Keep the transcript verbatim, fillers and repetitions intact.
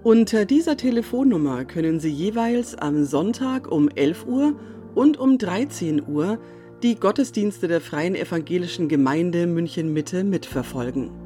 Unter dieser Telefonnummer können Sie jeweils am Sonntag um elf Uhr und um dreizehn Uhr die Gottesdienste der Freien Evangelischen Gemeinde München Mitte mitverfolgen.